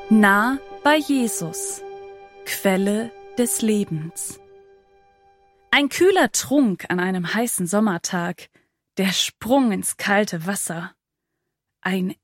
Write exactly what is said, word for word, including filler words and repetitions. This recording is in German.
Nah bei Jesus, Quelle des Lebens. Ein kühler Trunk an einem heißen Sommertag, der Sprung ins kalte Wasser, ein